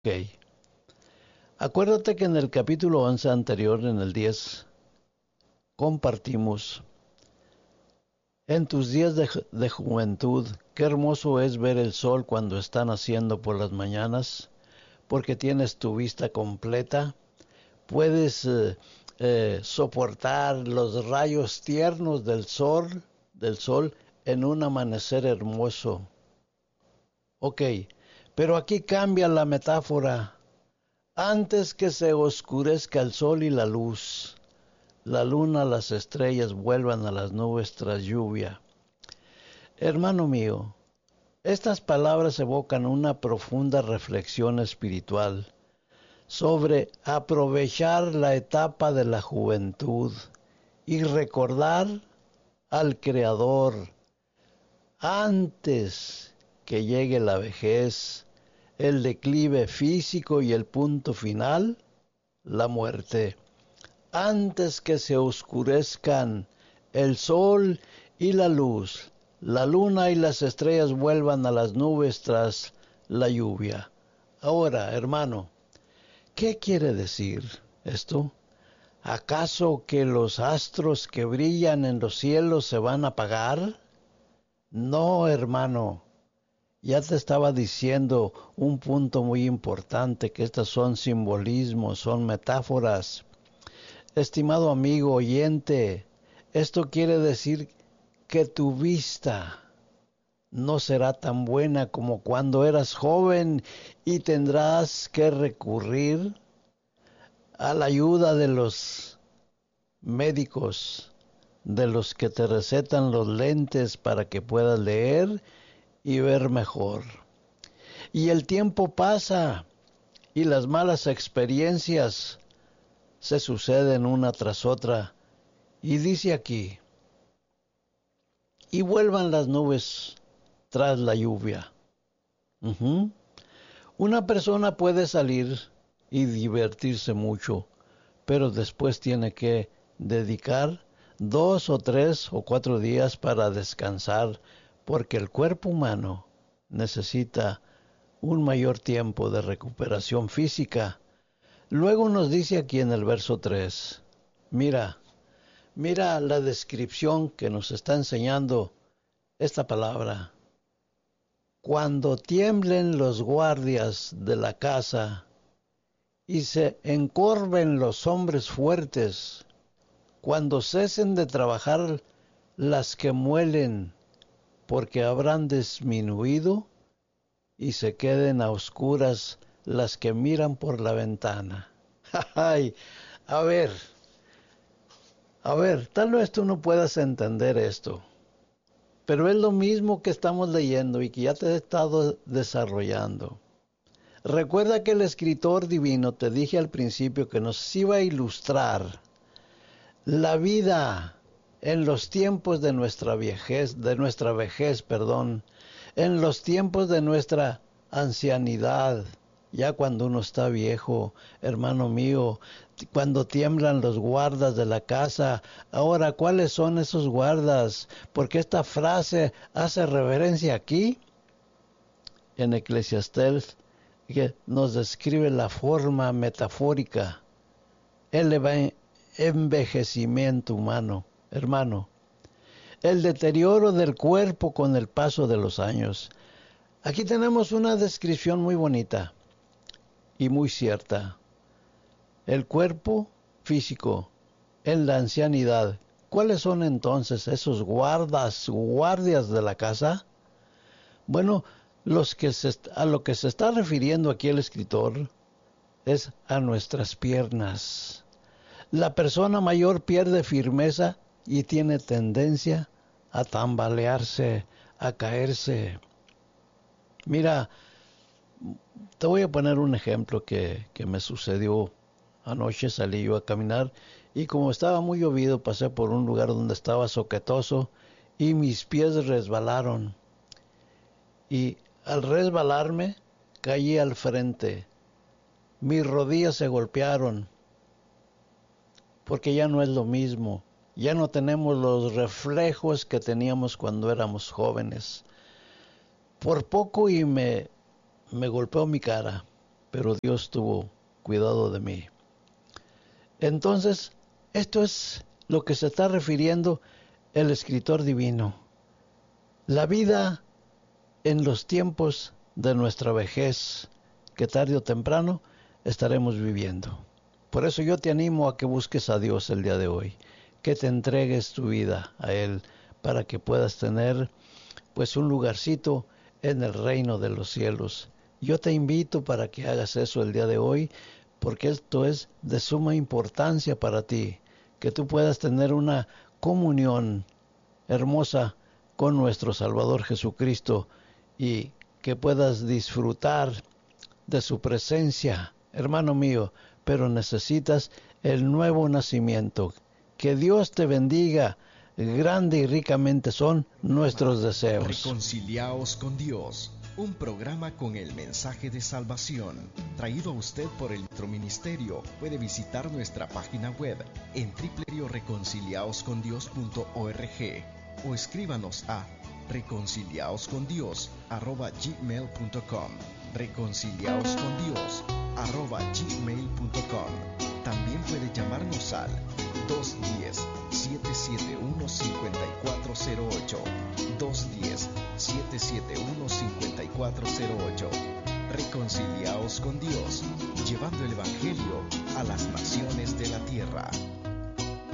Ok. Acuérdate que en el capítulo 11 anterior, en el 10, compartimos, en tus días de juventud, qué hermoso es ver el sol cuando está naciendo por las mañanas, porque tienes tu vista completa, puedes soportar los rayos tiernos del sol en un amanecer hermoso. Ok, pero aquí cambia la metáfora. Antes que se oscurezca el sol y la luz, la luna, las estrellas vuelvan a las nubes tras lluvia. Hermano mío, estas palabras evocan una profunda reflexión espiritual sobre aprovechar la etapa de la juventud y recordar al Creador antes que llegue la vejez, el declive físico y el punto final, la muerte. Antes que se oscurezcan el sol y la luz, la luna y las estrellas vuelvan a las nubes tras la lluvia. Ahora, hermano, ¿qué quiere decir esto? ¿Acaso que los astros que brillan en los cielos se van a apagar? No, hermano. Ya te estaba diciendo un punto muy importante, que estos son simbolismos, son metáforas. Estimado amigo oyente, esto quiere decir que tu vista no será tan buena como cuando eras joven y tendrás que recurrir a la ayuda de los médicos, de los que te recetan los lentes para que puedas leer y ver mejor. Y el tiempo pasa y las malas experiencias se suceden una tras otra. Y dice aquí, y vuelvan las nubes tras la lluvia. Uh-huh. Una persona puede salir y divertirse mucho, pero después tiene que dedicar 2 o 3 o 4 días para descansar, porque el cuerpo humano necesita un mayor tiempo de recuperación física. Luego nos dice aquí en el verso 3, mira, mira la descripción que nos está enseñando esta palabra. Cuando tiemblen los guardias de la casa y se encorven los hombres fuertes, cuando cesen de trabajar las que muelen, porque habrán disminuido, y se queden a oscuras las que miran por la ventana. Ay, a ver, tal vez tú no puedas entender esto, pero es lo mismo que estamos leyendo y que ya te he estado desarrollando. Recuerda que el escritor divino, te dije al principio, que nos iba a ilustrar la vida en los tiempos de nuestra vejez, en los tiempos de nuestra ancianidad, ya cuando uno está viejo, hermano mío, cuando tiemblan los guardas de la casa. Ahora, ¿cuáles son esos guardas? Porque esta frase hace referencia aquí en Eclesiastés, que nos describe la forma metafórica, el envejecimiento humano, hermano, el deterioro del cuerpo con el paso de los años. Aquí tenemos una descripción muy bonita y muy cierta. El cuerpo físico en la ancianidad. ¿Cuáles son entonces esos guardias de la casa? Bueno, a lo que se está refiriendo aquí el escritor es a nuestras piernas. La persona mayor pierde firmeza y tiene tendencia a tambalearse, a caerse. Mira, te voy a poner un ejemplo que me sucedió anoche. Salí yo a caminar y como estaba muy llovido, pasé por un lugar donde estaba soquetoso y mis pies resbalaron. Y al resbalarme, caí al frente. Mis rodillas se golpearon porque ya no es lo mismo. Ya no tenemos los reflejos que teníamos cuando éramos jóvenes. Por poco y me golpeó mi cara. pero Dios tuvo cuidado de mí. Entonces, esto es lo que se está refiriendo el escritor divino. La vida en los tiempos de nuestra vejez, que tarde o temprano estaremos viviendo. Por eso yo te animo a que busques a Dios el día de hoy, que te entregues tu vida a Él para que puedas tener pues un lugarcito en el reino de los cielos. Yo te invito para que hagas eso el día de hoy, porque esto es de suma importancia para ti, que tú puedas tener una comunión hermosa con nuestro Salvador Jesucristo y que puedas disfrutar de su presencia, hermano mío, pero necesitas el nuevo nacimiento. Que Dios te bendiga. Grande y ricamente son nuestros deseos. Reconciliaos con Dios, un programa con el mensaje de salvación, traído a usted por el Nuestro Ministerio. Puede visitar nuestra página web en www.reconciliaoscondios.org o escríbanos a reconciliaoscondios@gmail.com, reconciliaoscondios@gmail.com. También puede llamarnos al 210-771-5408, 210-771-5408. Reconciliaos con Dios, llevando el Evangelio a las naciones de la tierra.